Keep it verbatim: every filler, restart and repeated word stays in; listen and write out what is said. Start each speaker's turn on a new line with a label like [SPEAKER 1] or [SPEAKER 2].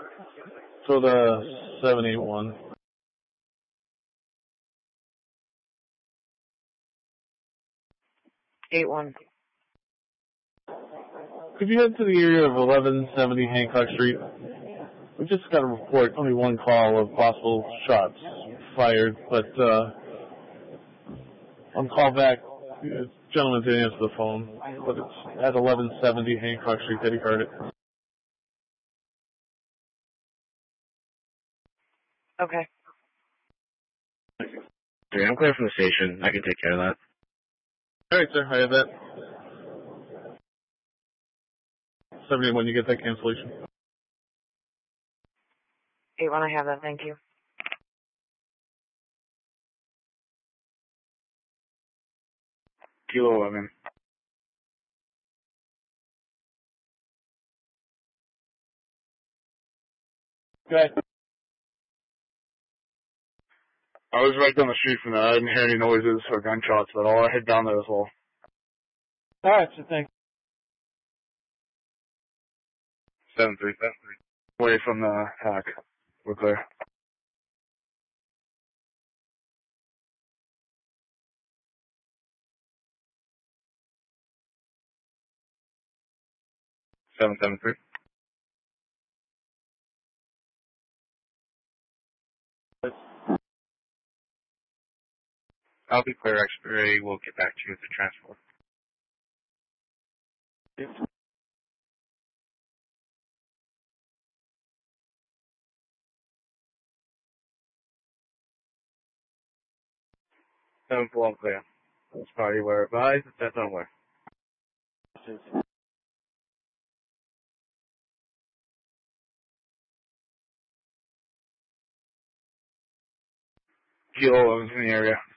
[SPEAKER 1] So the seven eight one.
[SPEAKER 2] eight one.
[SPEAKER 1] Could you head to the area of eleven seventy Hancock Street? We just got a report, only one call of possible shots fired, but uh, on call back, the gentleman didn't answer the phone, but it's at eleven seventy Hancock Street that he heard it.
[SPEAKER 2] Okay.
[SPEAKER 3] Okay, I'm clear from the station. I can take care of that.
[SPEAKER 1] All right, sir. I have that. seventy-one, you get that cancellation?
[SPEAKER 2] eight one, I have that. Thank you.
[SPEAKER 3] Kilo eleven.
[SPEAKER 1] Go ahead.
[SPEAKER 3] I was right down the street from that. I didn't hear any noises or gunshots at all. I head down there as well.
[SPEAKER 1] All right, so thanks.
[SPEAKER 3] seven three. seven three. Away from the hack. We're clear. seven seven three. I'll be clear, X-ray. We'll get back to you with the transport. seven four, I'm clear. That's probably where advised. That's unaware. Kilo eleven's in the area.